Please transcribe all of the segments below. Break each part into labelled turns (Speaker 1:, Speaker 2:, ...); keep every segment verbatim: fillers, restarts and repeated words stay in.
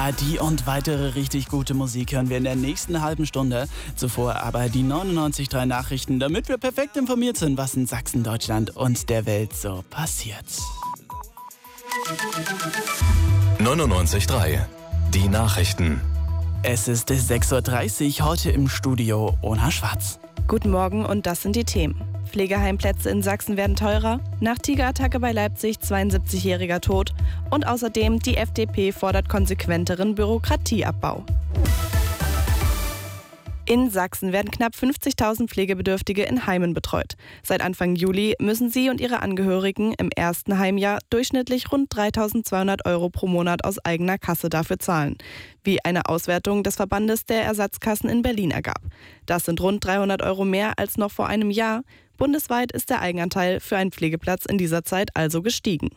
Speaker 1: Ja, die und weitere richtig gute Musik hören wir in der nächsten halben Stunde. Zuvor aber die neunundneunzig Komma drei Nachrichten, damit wir perfekt informiert sind, was in Sachsen, Deutschland und der Welt so passiert.
Speaker 2: neunundneunzig Komma drei. Die Nachrichten.
Speaker 1: Es ist sechs Uhr dreißig, heute im Studio Ona Schwarz.
Speaker 3: Guten Morgen und das sind die Themen. Pflegeheimplätze in Sachsen werden teurer, nach Tigerattacke bei Leipzig zweiundsiebzigjähriger tot und außerdem die F D P fordert konsequenteren Bürokratieabbau. In Sachsen werden knapp fünfzigtausend Pflegebedürftige in Heimen betreut. Seit Anfang Juli müssen sie und ihre Angehörigen im ersten Heimjahr durchschnittlich rund dreitausendzweihundert Euro pro Monat aus eigener Kasse dafür zahlen, wie eine Auswertung des Verbandes der Ersatzkassen in Berlin ergab. Das sind rund dreihundert Euro mehr als noch vor einem Jahr. Bundesweit ist der Eigenanteil für einen Pflegeplatz in dieser Zeit also gestiegen.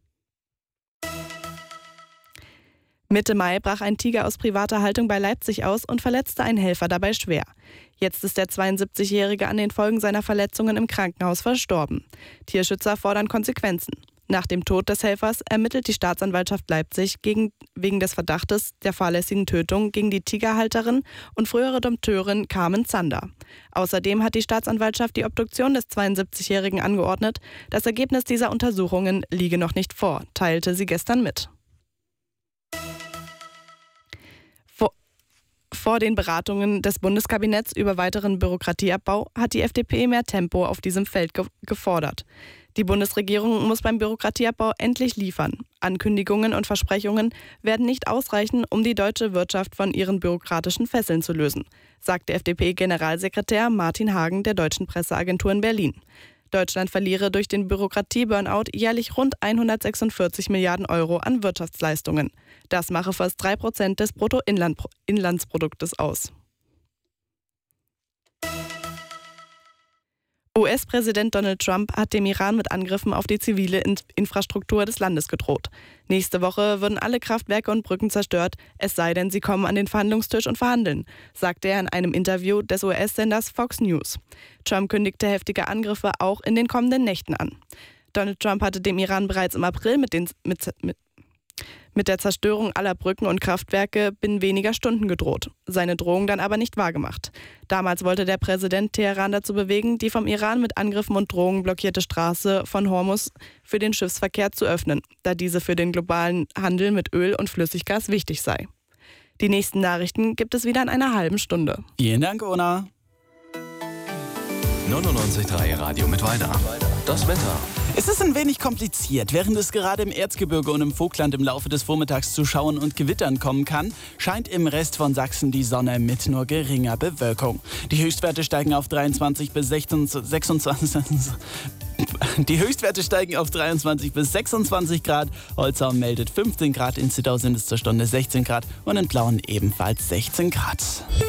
Speaker 3: Mitte Mai brach ein Tiger aus privater Haltung bei Leipzig aus und verletzte einen Helfer dabei schwer. Jetzt ist der zweiundsiebzigjährige an den Folgen seiner Verletzungen im Krankenhaus verstorben. Tierschützer fordern Konsequenzen. Nach dem Tod des Helfers ermittelt die Staatsanwaltschaft Leipzig gegen, wegen des Verdachtes der fahrlässigen Tötung gegen die Tigerhalterin und frühere Dompteurin Carmen Zander. Außerdem hat die Staatsanwaltschaft die Obduktion des zweiundsiebzigjährigen angeordnet. Das Ergebnis dieser Untersuchungen liege noch nicht vor, teilte sie gestern mit. Vor den Beratungen des Bundeskabinetts über weiteren Bürokratieabbau hat die F D P mehr Tempo auf diesem Feld ge- gefordert. Die Bundesregierung muss beim Bürokratieabbau endlich liefern. Ankündigungen und Versprechungen werden nicht ausreichen, um die deutsche Wirtschaft von ihren bürokratischen Fesseln zu lösen, sagte F D P-Generalsekretär Martin Hagen der Deutschen Presseagentur in Berlin. Deutschland verliere durch den Bürokratie-Burnout jährlich rund hundertsechsundvierzig Milliarden Euro an Wirtschaftsleistungen. Das mache fast drei Prozent des Bruttoinlandsproduktes aus. U S-Präsident Donald Trump hat dem Iran mit Angriffen auf die zivile Infrastruktur des Landes gedroht. Nächste Woche würden alle Kraftwerke und Brücken zerstört, es sei denn, sie kommen an den Verhandlungstisch und verhandeln, sagte er in einem Interview des U S-Senders Fox News. Trump kündigte heftige Angriffe auch in den kommenden Nächten an. Donald Trump hatte dem Iran bereits im April mit, den, mit, mit mit der Zerstörung aller Brücken und Kraftwerke binnen weniger Stunden gedroht, seine Drohung dann aber nicht wahrgemacht. Damals wollte der Präsident Teheran dazu bewegen, die vom Iran mit Angriffen und Drohungen blockierte Straße von Hormuz für den Schiffsverkehr zu öffnen, da diese für den globalen Handel mit Öl und Flüssiggas wichtig sei. Die nächsten Nachrichten gibt es wieder in einer halben Stunde.
Speaker 1: Vielen Dank, Ona.
Speaker 2: neunundneunzig Komma drei Radio mit Weida. Das Wetter.
Speaker 1: Es ist ein wenig kompliziert. Während es gerade im Erzgebirge und im Vogtland im Laufe des Vormittags zu Schauern und Gewittern kommen kann, scheint im Rest von Sachsen die Sonne mit nur geringer Bewölkung. Die Höchstwerte steigen auf dreiundzwanzig bis sechsundzwanzig. Die Höchstwerte steigen auf dreiundzwanzig bis sechsundzwanzig Grad. Holzau meldet fünfzehn Grad, in Zittau sind es zur Stunde sechzehn Grad und in Plauen ebenfalls sechzehn Grad.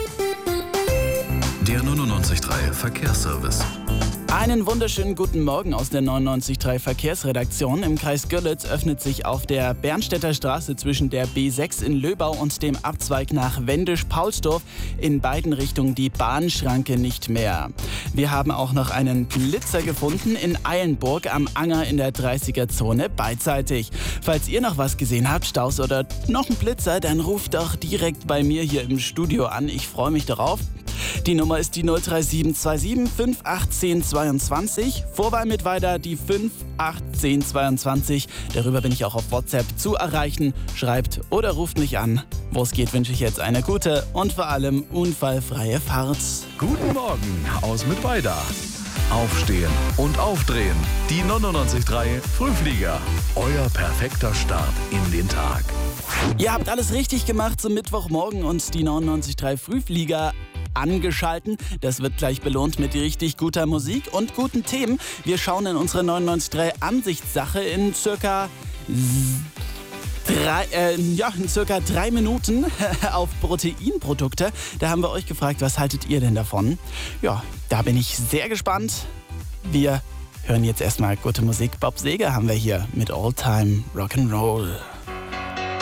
Speaker 2: Der neunundneunzig Komma drei Verkehrsservice.
Speaker 1: Einen wunderschönen guten Morgen aus der neunundneunzig Komma drei Verkehrsredaktion. Im Kreis Görlitz öffnet sich auf der Bernstädter Straße zwischen der B sechs in Löbau und dem Abzweig nach Wendisch-Paulsdorf in beiden Richtungen die Bahnschranke nicht mehr. Wir haben auch noch einen Blitzer gefunden in Eilenburg am Anger in der dreißiger-Zone beidseitig. Falls ihr noch was gesehen habt, Staus oder noch einen Blitzer, dann ruft doch direkt bei mir hier im Studio an. Ich freue mich darauf. Die Nummer ist die null drei sieben zwei sieben fünf acht eins null zweiundzwanzig. Vorwahl mit weiter die fünf acht eins null zweiundzwanzig. Darüber bin ich auch auf WhatsApp zu erreichen. Schreibt oder ruft mich an. Wo es geht, wünsche ich jetzt eine gute und vor allem unfallfreie Fahrt.
Speaker 2: Guten Morgen aus Mittweida. Aufstehen und aufdrehen. Die neunundneunzig Komma drei Frühflieger. Euer perfekter Start in den Tag.
Speaker 1: Ihr habt alles richtig gemacht zum Mittwochmorgen und die neunundneunzig Komma drei Frühflieger angeschalten. Das wird gleich belohnt mit richtig guter Musik und guten Themen. Wir schauen in unsere neunundneunzig Komma drei Ansichtssache in circa drei, äh, ja, in circa drei Minuten auf Proteinprodukte. Da haben wir euch gefragt, was haltet ihr denn davon? Ja, da bin ich sehr gespannt. Wir hören jetzt erstmal gute Musik. Bob Seger haben wir hier mit All Time Rock'n'Roll.